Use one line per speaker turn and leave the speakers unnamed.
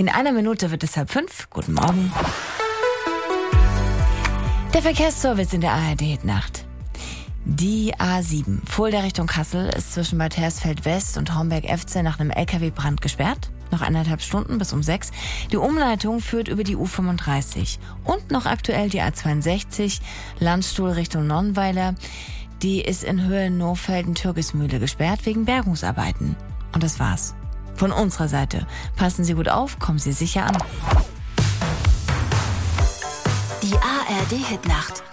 In einer Minute wird es 4:30. Guten Morgen. Der Verkehrsservice in der ARD-Nacht. Die A7 Fulda Richtung Kassel ist zwischen Bad Hersfeld West und Homberg-Efze nach einem LKW-Brand gesperrt. Noch 1,5 Stunden bis um 6. Die Umleitung führt über die U35. Und noch aktuell die A62 Landstuhl Richtung Nonnweiler. Die ist in Höhe Nohfelden-Türkismühle gesperrt wegen Bergungsarbeiten. Und das war's. Von unserer Seite. Passen Sie gut auf, kommen Sie sicher an.
Die ARD-Hitnacht.